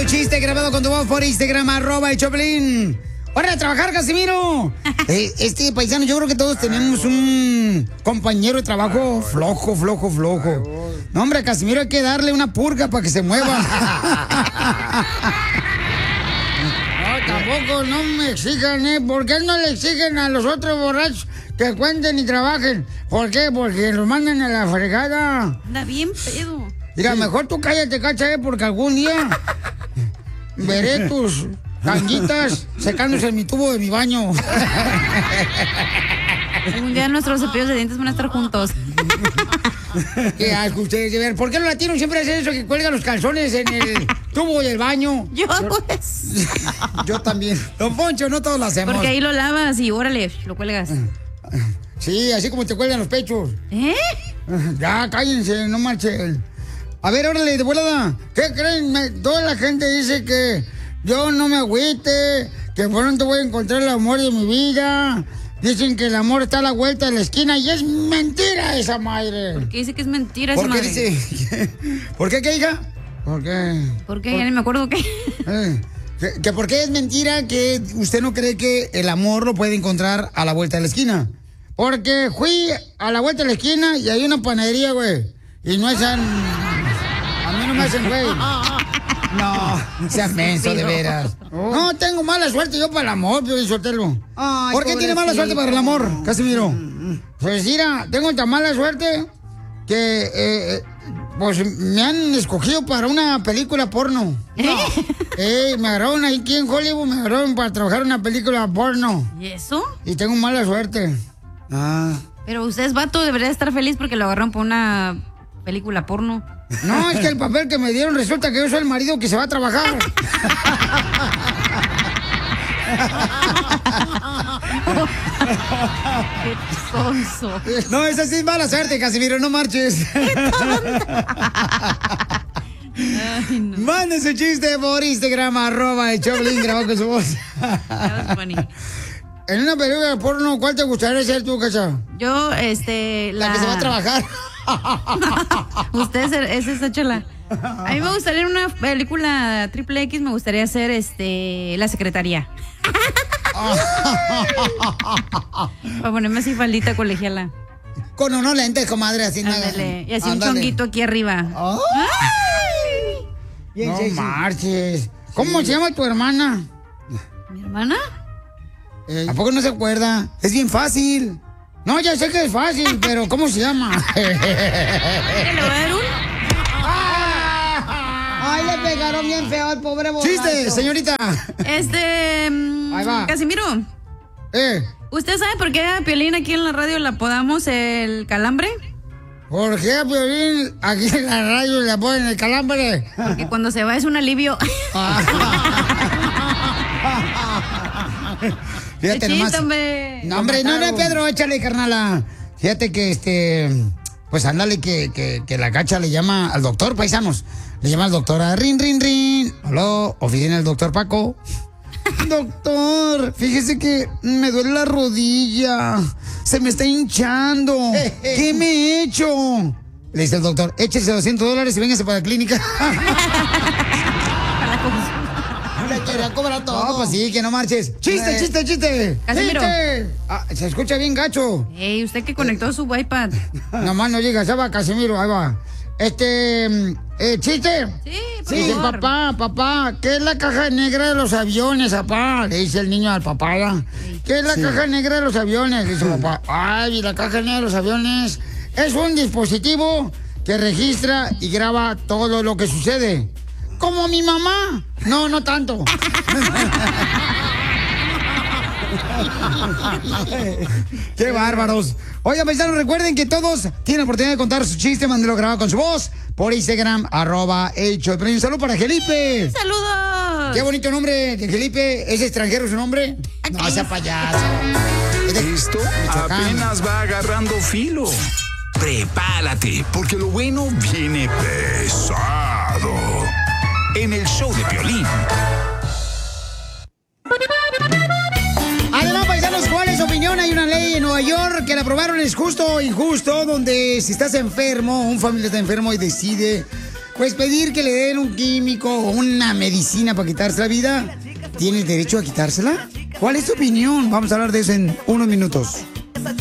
tu chiste grabado con tu voz por Instagram, @el Choplin. ¡Hora de trabajar, Casimiro! Paisano, yo creo que todos tenemos un compañero de trabajo flojo. No, hombre, Casimiro, hay que darle una purga para que se mueva. No, tampoco, no me exijan, ¿eh? ¿Por qué no le exigen a los otros borrachos que cuenten y trabajen? ¿Por qué? Porque los mandan a la fregada. Anda bien pedo. Mira, mejor tú cállate, cacha, porque algún día veré tus tanguitas secándose en mi tubo de mi baño. Un día nuestros cepillos de dientes van a estar juntos. Qué asco ustedes de ver. ¿Por qué los latinos siempre hacen eso que cuelgan los calzones en el tubo del baño? Yo, pues. Yo también. Don Poncho, no todos lo hacemos. Porque ahí lo lavas y órale, lo cuelgas. Sí, así como te cuelgan los pechos. ¿Eh? Ya, cállense, no marchen. A ver, órale, de volada. ¿Qué creen? Toda la gente dice que yo no me agüite, que pronto voy a encontrar el amor de mi vida. Dicen que el amor está a la vuelta de la esquina y es mentira esa madre. ¿Por qué dice que es mentira esa madre? Dice? ¿Por qué, qué, hija? ¿Por qué? ¿Por qué? Ya ni me acuerdo qué. Que por qué es mentira que usted no cree que el amor lo puede encontrar a la vuelta de la esquina. Porque fui a la vuelta de la esquina y hay una panadería, güey. Y no es a mí no me hacen, güey. No, seas menso, de veras. No, tengo mala suerte yo para el amor, Pio Sotelo. ¿Por qué tiene mala suerte para el amor, Casimiro? Pues mira, tengo tan mala suerte que pues me han escogido para una película porno. Me agarraron aquí en Hollywood, me agarraron para trabajar en una película porno. ¿Y eso? Y tengo mala suerte. Pero usted es vato, debería estar feliz porque lo agarraron por una película porno. No, es que el papel que me dieron resulta que yo soy el marido que se va a trabajar. Qué sonso. No, esa sí es mala suerte, Casimiro, no marches. Ay, no. Mande su chiste por Instagram, @el Choplin, grabado con su voz. En una película de porno, ¿cuál te gustaría ser tú, Cacha? Yo, La que se va a trabajar. Usted es esa chela. A mí me gustaría en una película triple X, me gustaría ser la secretaria. Para ponerme así faldita colegiala. Con unos lentes, comadre, así. Ándale. Y así un chonguito aquí arriba. ¡Ay! No marches. ¿Cómo se llama tu hermana? ¿Mi hermana? ¿A poco no se acuerda? Es bien fácil. No, ya sé que es fácil, pero ¿cómo se llama? ¿Le voy a dar un? ¡Ay, le pegaron bien feo al pobre borracho! ¡Chiste, señorita! Ahí va. Casimiro. ¿Usted sabe por qué a Piolín aquí en la radio le apodamos el calambre? ¿Por qué a Piolín aquí en la radio le apodan el calambre? Porque cuando se va es un alivio. Fíjate nomás. No, hombre, no, Pedro, échale, carnala. Fíjate que pues ándale que la Cacha le llama al doctor, paisanos. Le llama al doctor a rin. Aló, oficina del doctor Paco. Doctor, fíjese que me duele la rodilla. Se me está hinchando. ¿Qué me he hecho? Le dice el doctor, échese $200 y véngase para la clínica. Le quería cobrar todo. No, pues sí, que no marches. ¡Chiste! Casimiro. Se escucha bien gacho. Ey, usted que conectó su iPad. Nomás no llega, se va, Casimiro, ahí va. ¿Chiste? Sí, por favor. Papá, ¿qué es la caja negra de los aviones, papá? Le dice el niño al papá, ¿ya? ¿Qué es la caja negra de los aviones? Le dice papá. Ay, la caja negra de los aviones es un dispositivo que registra y graba todo lo que sucede. ¿Como mi mamá? No tanto. ¡Qué bárbaros! Oigan, paisanos, recuerden que todos tienen la oportunidad de contar su chiste. Mándelo grabado con su voz por Instagram, @el Choplin. Un saludo para Felipe. ¡Saludos! Qué bonito nombre de Felipe. ¿Es extranjero su nombre? No, sea payaso. Esto apenas va agarrando filo. Prepárate, porque lo bueno viene pesado. En el show de Piolín. Además, paisanos, ¿cuál es su opinión? Hay una ley en Nueva York que la aprobaron, es justo o injusto, donde si estás enfermo, un familiar está enfermo y decide pues pedir que le den un químico o una medicina para quitarse la vida, ¿tiene el derecho a quitársela? ¿Cuál es tu opinión? Vamos a hablar de eso en unos minutos.